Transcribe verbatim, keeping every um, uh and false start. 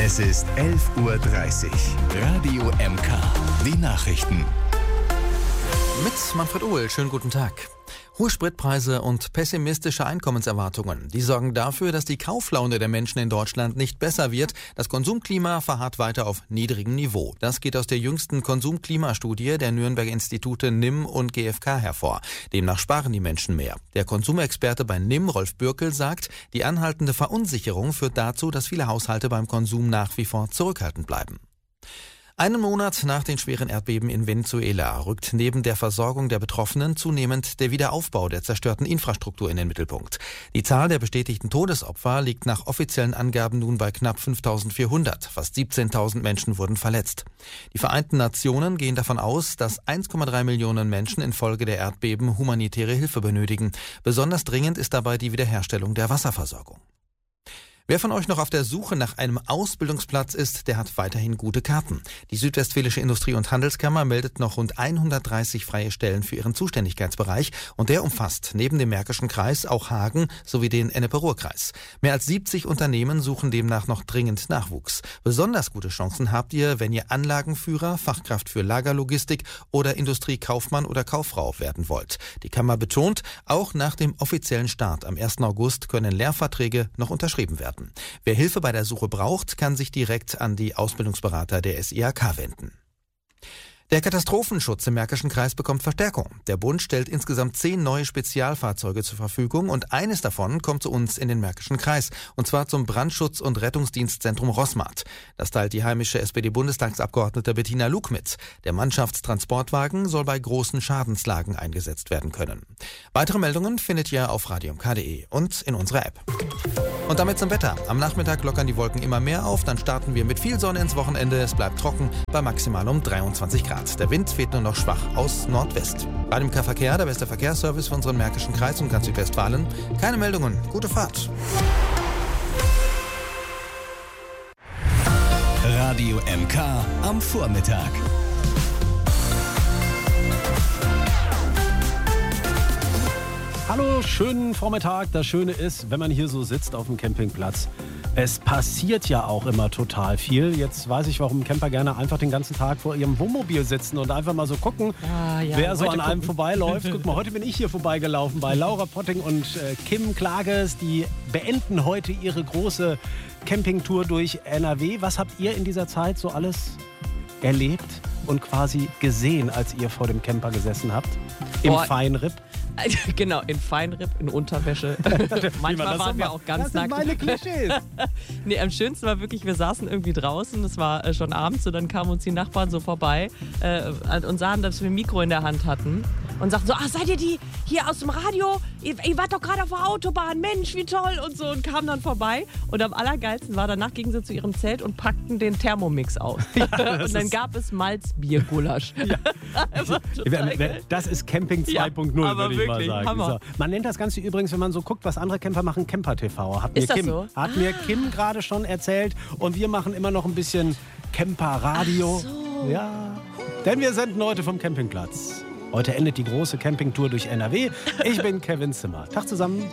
Es ist elf Uhr dreißig. Radio M K. Die Nachrichten. Mit Manfred Ohl. Schönen guten Tag. Hohe Spritpreise und pessimistische Einkommenserwartungen, die sorgen dafür, dass die Kauflaune der Menschen in Deutschland nicht besser wird. Das Konsumklima verharrt weiter auf niedrigem Niveau. Das geht aus der jüngsten Konsumklimastudie der Nürnberger Institute N I M und G f K hervor. Demnach sparen die Menschen mehr. Der Konsumexperte bei N I M, Rolf Bürkel, sagt, die anhaltende Verunsicherung führt dazu, dass viele Haushalte beim Konsum nach wie vor zurückhaltend bleiben. Einen Monat nach den schweren Erdbeben in Venezuela rückt neben der Versorgung der Betroffenen zunehmend der Wiederaufbau der zerstörten Infrastruktur in den Mittelpunkt. Die Zahl der bestätigten Todesopfer liegt nach offiziellen Angaben nun bei knapp fünftausendvierhundert. Fast siebzehntausend Menschen wurden verletzt. Die Vereinten Nationen gehen davon aus, dass eins Komma drei Millionen Menschen infolge der Erdbeben humanitäre Hilfe benötigen. Besonders dringend ist dabei die Wiederherstellung der Wasserversorgung. Wer von euch noch auf der Suche nach einem Ausbildungsplatz ist, der hat weiterhin gute Karten. Die Südwestfälische Industrie- und Handelskammer meldet noch rund hundertdreißig freie Stellen für ihren Zuständigkeitsbereich und der umfasst neben dem Märkischen Kreis auch Hagen sowie den Ennepe-Ruhr-Kreis. Mehr als siebzig Unternehmen suchen demnach noch dringend Nachwuchs. Besonders gute Chancen habt ihr, wenn ihr Anlagenführer, Fachkraft für Lagerlogistik oder Industriekaufmann oder Kauffrau werden wollt. Die Kammer betont, auch nach dem offiziellen Start am ersten August können Lehrverträge noch unterschrieben werden. Wer Hilfe bei der Suche braucht, kann sich direkt an die Ausbildungsberater der S I H K wenden. Der Katastrophenschutz im Märkischen Kreis bekommt Verstärkung. Der Bund stellt insgesamt zehn neue Spezialfahrzeuge zur Verfügung und eines davon kommt zu uns in den Märkischen Kreis, und zwar zum Brandschutz- und Rettungsdienstzentrum Rossmart. Das teilt die heimische S P D-Bundestagsabgeordnete Bettina Luke mit. Der Mannschaftstransportwagen soll bei großen Schadenslagen eingesetzt werden können. Weitere Meldungen findet ihr auf radio m k punkt de und in unserer App. Und damit zum Wetter. Am Nachmittag lockern die Wolken immer mehr auf, dann starten wir mit viel Sonne ins Wochenende. Es bleibt trocken bei maximal um dreiundzwanzig Grad. Der Wind weht nur noch schwach aus Nordwest. Bei dem K-Verkehr, der beste Verkehrsservice für unseren Märkischen Kreis und ganz Südwestfalen. Keine Meldungen. Gute Fahrt. Radio M K am Vormittag. Hallo, schönen Vormittag. Das Schöne ist, wenn man hier so sitzt auf dem Campingplatz, es passiert ja auch immer total viel. Jetzt weiß ich, warum Camper gerne einfach den ganzen Tag vor ihrem Wohnmobil sitzen und einfach mal so gucken, ah, ja, wer so an einem gucken. vorbeiläuft. Guck mal, heute bin ich hier vorbeigelaufen bei Laura Potting und äh, Kim Klages. Die beenden heute ihre große Campingtour durch N R W. Was habt ihr in dieser Zeit so alles erlebt und quasi gesehen, als ihr vor dem Camper gesessen habt? Im Boah. Feinripp? Genau, in Feinripp, in Unterwäsche. Manchmal waren wir auch ganz das nackt. Das sind meine Klischees. Nee, am schönsten war wirklich, wir saßen irgendwie draußen, es war äh, schon abends und dann kamen uns die Nachbarn so vorbei äh, und sahen, dass wir ein Mikro in der Hand hatten und sagten so, ach, seid ihr die hier aus dem Radio? Ihr, ihr wart doch gerade auf der Autobahn, Mensch, wie toll und so, und kamen dann vorbei. Und am allergeilsten war, danach gingen sie zu ihrem Zelt und packten den Thermomix aus. Ja, und dann gab es Malzbiergulasch. Ja. Das ist Camping zwei Punkt null, ja, würde ich mal sagen. So. Man nennt das Ganze übrigens, wenn man so guckt, was andere Camper machen, Camper-T V. Hat mir ist das Kim, so? Hat mir Kim gerade schon erzählt. Und wir machen immer noch ein bisschen Camper-Radio. Ach so. Ja. Denn wir senden heute vom Campingplatz. Heute endet die große Campingtour durch N R W. Ich bin Kevin Zimmer. Tag zusammen.